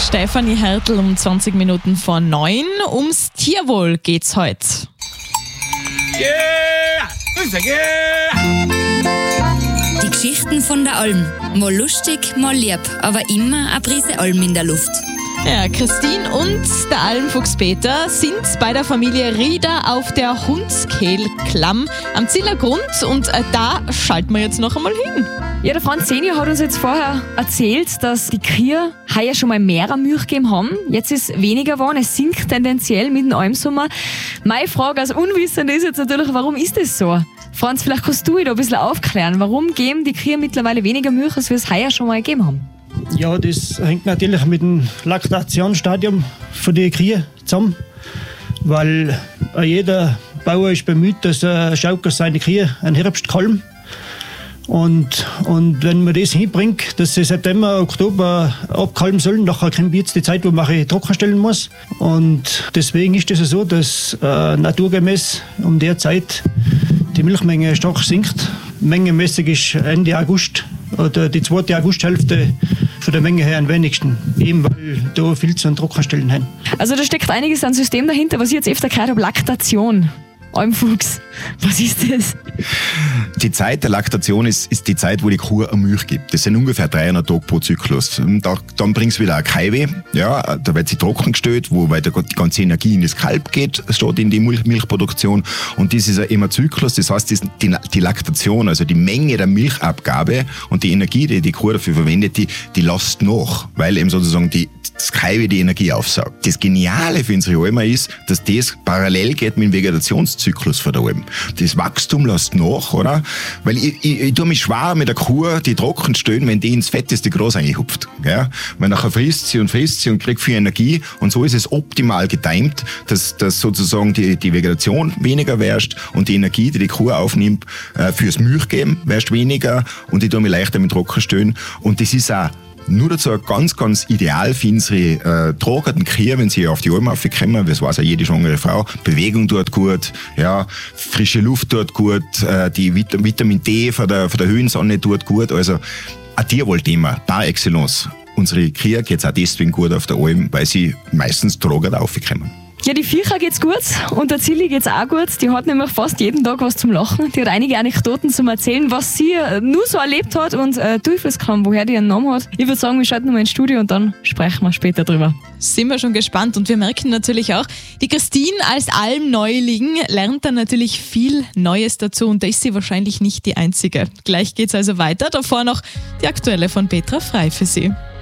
Stefanie Hertel um 20 Minuten vor 9. Ums Tierwohl geht's heute. Die Geschichten von der Alm. Mal lustig, mal lieb, aber immer eine Prise Alm in der Luft. Ja, Christine und der Almfuchs Peter sind bei der Familie Rieder auf der Hundskehlklamm am Zillergrund und da schalten wir jetzt noch einmal hin. Ja, der Franz Senior hat uns jetzt vorher erzählt, dass die Kühe heuer schon mal mehr Milch gegeben haben. Jetzt ist weniger geworden, es sinkt tendenziell mit dem Almsommer. Meine Frage als Unwissende ist jetzt natürlich, warum ist das so? Franz, vielleicht kannst du mich da ein bisschen aufklären. Warum geben die Kühe mittlerweile weniger Milch, als wir es heuer schon mal gegeben haben? Ja, das hängt natürlich mit dem Laktationsstadium von den Kühen zusammen, weil jeder Bauer ist bemüht, dass er schaut, dass seine Kühe einen Herbst kalben. Und wenn man das hinbringt, dass sie September, Oktober abkalben sollen, nachher kommt jetzt die Zeit, wo man trocken stellen muss. Und deswegen ist es so, dass naturgemäß um der Zeit die Milchmenge stark sinkt. Mengemäßig ist Ende August oder die zweite Augusthälfte von der Menge her am wenigsten, eben weil da viel zu Trockenstellen haben. Also da steckt einiges an System dahinter, was ich jetzt öfter gehört habe, Laktation. Almfuchs, was ist das? Die Zeit der Laktation ist die Zeit, wo die Kuh eine Milch gibt. Das sind ungefähr 300 Tage pro Zyklus. Dann bringt es wieder eine Kaiwe, ja, da wird sie trocken gestellt, weil die ganze Energie in das Kalb geht, statt in die Milchproduktion. Und das ist ja immer Zyklus, das heißt, die Laktation, also die Menge der Milchabgabe und die Energie, die die Kuh dafür verwendet, die lässt nach, weil eben sozusagen das Kaiwe die Energie aufsaugt. Das Geniale für unsere Alma ist, dass das parallel geht mit dem Vegetationszyklus von der Alm. Das Wachstum lässt nach, oder? Weil ich tue mich schwer mit der Kuh, die trocken stehen, wenn die ins fetteste Gras eingehupft. Ja? Weil nachher frisst sie und kriegt viel Energie und so ist es optimal getimt, dass sozusagen die Vegetation weniger wäscht und die Energie, die die Kuh aufnimmt, fürs Milchgeben wäscht weniger und ich tue mich leichter mit trocken stehen. Und das ist auch nur dazu ganz, ganz ideal für unsere tragenden Kühe, wenn sie auf die Alm raufkommen, das weiß ja jede schwangere Frau. Bewegung tut gut, ja, frische Luft tut gut, die Vitamin D von der Höhensonne tut gut. Also ein Tierwohlthema par excellence. Unsere Kühe geht es auch deswegen gut auf der Alm, weil sie meistens tragend raufkommen. Ja, die Viecher geht's gut und der Zilli geht's auch gut. Die hat nämlich fast jeden Tag was zum Lachen. Die hat einige Anekdoten zum Erzählen, was sie nur so erlebt hat und Teufelskramm, woher die ihren Namen hat. Ich würde sagen, wir schalten nochmal ins Studio und dann sprechen wir später drüber. Sind wir schon gespannt und wir merken natürlich auch, die Christine als Almneuling lernt dann natürlich viel Neues dazu und da ist sie wahrscheinlich nicht die Einzige. Gleich geht's also weiter, davor noch die aktuelle von Petra Frei für Sie.